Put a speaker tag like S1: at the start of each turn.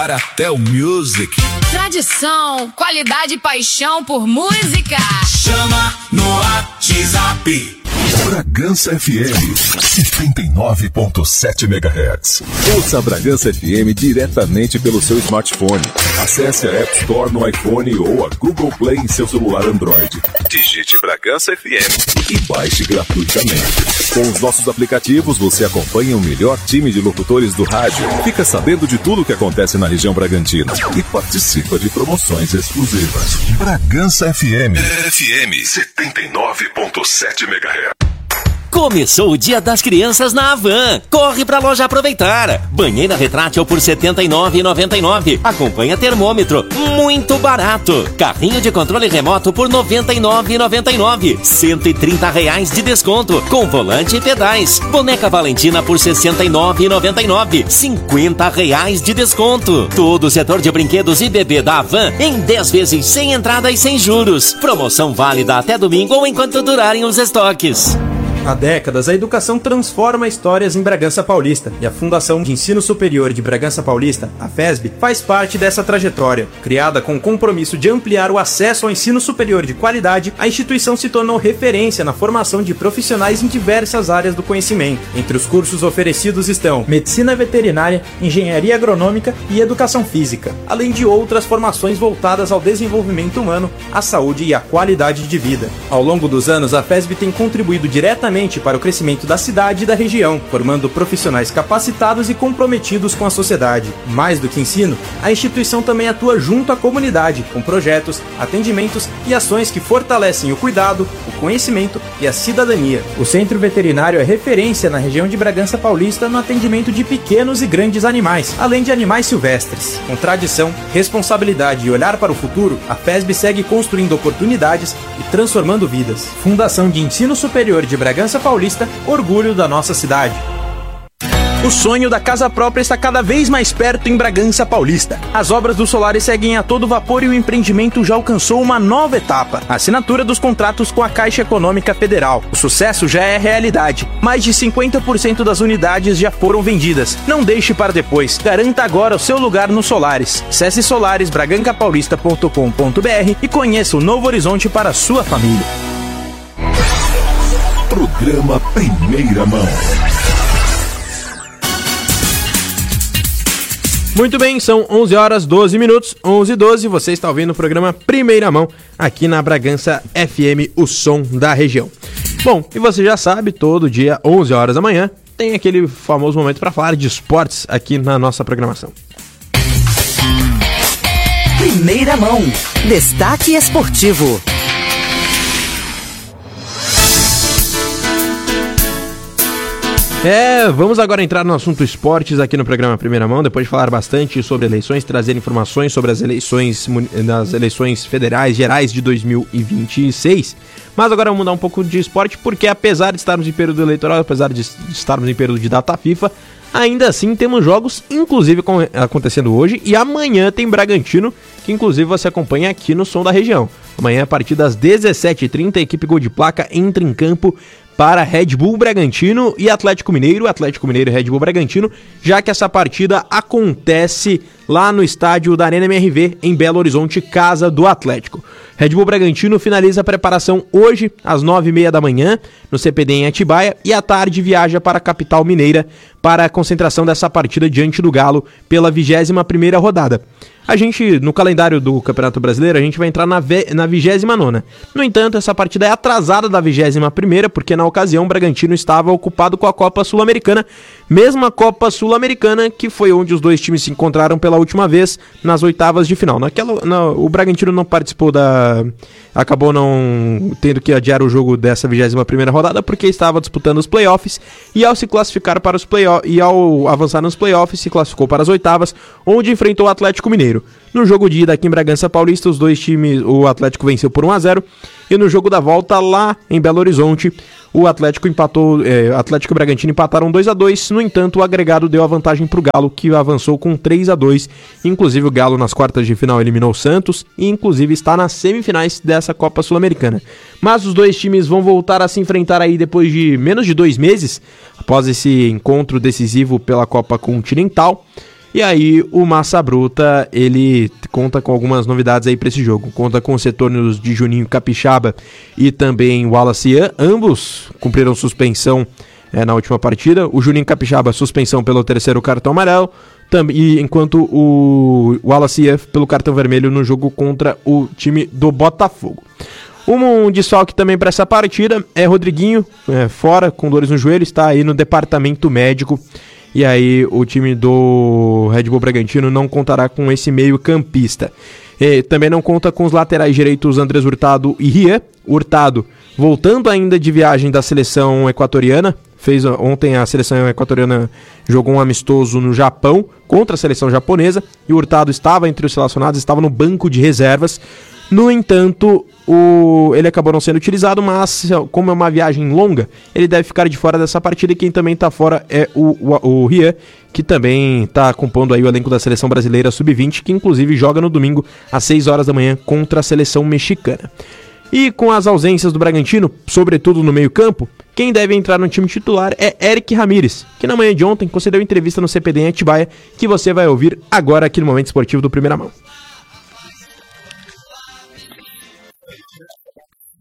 S1: Para Tel Music.
S2: Tradição, qualidade e paixão por música.
S1: Chama no WhatsApp. Bragança FM 79.7 MHz.
S3: Ouça a Bragança FM diretamente pelo seu smartphone. Acesse a App Store no iPhone ou a Google Play em seu celular Android. Digite Bragança FM e baixe gratuitamente. Com os nossos aplicativos, você acompanha o melhor time de locutores do rádio, fica sabendo de tudo o que acontece na região Bragantina e participa de promoções exclusivas.
S1: Bragança FM 79.7 MHz.
S4: Começou o Dia das Crianças na Havan. Corre pra loja aproveitar. Banheira retrátil por R$ 79,99. Acompanha termômetro, muito barato. Carrinho de controle remoto por R$ 99,99. R$ 130 de desconto, com volante e pedais. Boneca Valentina por R$ 69,99. R$ 50 de desconto. Todo o setor de brinquedos e bebê da Havan em 10 vezes sem entrada e sem juros. Promoção válida até domingo ou enquanto durarem os estoques.
S5: Há décadas, a educação transforma histórias em Bragança Paulista e a Fundação de Ensino Superior de Bragança Paulista, a FESB, faz parte dessa trajetória. Criada com o compromisso de ampliar o acesso ao ensino superior de qualidade, a instituição se tornou referência na formação de profissionais em diversas áreas do conhecimento. Entre os cursos oferecidos estão Medicina Veterinária, Engenharia Agronômica e Educação Física, além de outras formações voltadas ao desenvolvimento humano, à saúde e à qualidade de vida. Ao longo dos anos, a FESB tem contribuído diretamente para o crescimento da cidade e da região, formando profissionais capacitados e comprometidos com a sociedade. Mais do que ensino, a instituição também atua junto à comunidade, com projetos, atendimentos e ações que fortalecem o cuidado, o conhecimento e a cidadania. O Centro Veterinário é referência na região de Bragança Paulista no atendimento de pequenos e grandes animais, além de animais silvestres. Com tradição, responsabilidade e olhar para o futuro, a FESB segue construindo oportunidades e transformando vidas. Fundação de Ensino Superior de Bragança Paulista, orgulho da nossa cidade. O sonho da casa própria está cada vez mais perto em Bragança Paulista. As obras do Solaris seguem a todo vapor e o empreendimento já alcançou uma nova etapa: a assinatura dos contratos com a Caixa Econômica Federal. O sucesso já é realidade. Mais de 50% das unidades já foram vendidas. Não deixe para depois. Garanta agora o seu lugar no Solaris. Acesse solarisbragancapaulista.com.br e conheça o novo horizonte para a sua família.
S1: Programa Primeira Mão.
S5: Muito bem, são 11h12, 11h12, você está ouvindo o programa Primeira Mão, aqui na Bragança FM, o som da região. Bom, e você já sabe, todo dia, 11 horas da manhã, tem aquele famoso momento para falar de esportes aqui na nossa programação.
S6: Primeira Mão, destaque esportivo.
S5: Vamos agora entrar no assunto esportes aqui no programa Primeira Mão, depois de falar bastante sobre eleições, trazer informações sobre as eleições federais gerais de 2026. Mas agora vamos mudar um pouco de esporte, porque apesar de estarmos em período eleitoral, apesar de estarmos em período de data FIFA, ainda assim temos jogos, inclusive acontecendo hoje, e amanhã tem Bragantino, que inclusive você acompanha aqui no Som da Região. Amanhã, a partir das 17h30, a equipe Gol de Placa entra em campo para Red Bull Bragantino e Atlético Mineiro e Red Bull Bragantino, já que essa partida acontece lá no estádio da Arena MRV, em Belo Horizonte, casa do Atlético. Red Bull Bragantino finaliza a preparação hoje, às 9h30 da manhã, no CPD em Atibaia, e à tarde viaja para a capital mineira para a concentração dessa partida diante do Galo pela 21ª rodada. A gente, no calendário do Campeonato Brasileiro, a gente vai entrar na 29ª. No entanto, essa partida é atrasada da 21ª, porque na ocasião o Bragantino estava ocupado com a Copa Sul-Americana, mesma Copa Sul-Americana que foi onde os dois times se encontraram pela última vez nas oitavas de final. O Bragantino não participou acabou não tendo que adiar o jogo dessa 21ª rodada, porque estava disputando os playoffs, e ao se classificar para os playoffs, e ao avançar nos playoffs, se classificou para as oitavas, onde enfrentou o Atlético Mineiro. No jogo de ida aqui em Bragança Paulista, os dois times, o Atlético venceu por 1-0, e no jogo da volta lá em Belo Horizonte, o Atlético e Bragantino empataram 2-2, no entanto o agregado deu a vantagem para o Galo, que avançou com 3-2, inclusive o Galo nas quartas de final eliminou o Santos, e inclusive está nas semifinais dessa Copa Sul-Americana. Mas os dois times vão voltar a se enfrentar aí depois de menos de 2 meses, após esse encontro decisivo pela Copa Continental. E aí o Massa Bruta, ele conta com algumas novidades aí para esse jogo. Conta com os retornos de Juninho Capixaba e também o Wallace Ian. Ambos cumpriram suspensão na última partida. O Juninho Capixaba, suspensão pelo 3º cartão amarelo. E enquanto o Wallace Ian pelo cartão vermelho no jogo contra o time do Botafogo. Um desfalque também para essa partida é Rodriguinho, fora, com dores no joelho, está aí no departamento médico. E aí o time do Red Bull Bragantino não contará com esse meio campista. Também não conta com os laterais direitos Andrés Hurtado e Rian. Hurtado voltando ainda de viagem da seleção equatoriana. Ontem a seleção equatoriana jogou um amistoso no Japão contra a seleção japonesa. E o Hurtado estava entre os relacionados, estava no banco de reservas. No entanto, ele acabou não sendo utilizado, mas como é uma viagem longa, ele deve ficar de fora dessa partida. E quem também está fora é o Rian, que também está compondo aí o elenco da seleção brasileira sub-20, que inclusive joga no domingo às 6 horas da manhã contra a seleção mexicana. E com as ausências do Bragantino, sobretudo no meio-campo, quem deve entrar no time titular é Eric Ramírez, que na manhã de ontem concedeu entrevista no CPD em Atibaia, que você vai ouvir agora aqui no Momento Esportivo do Primeira Mão.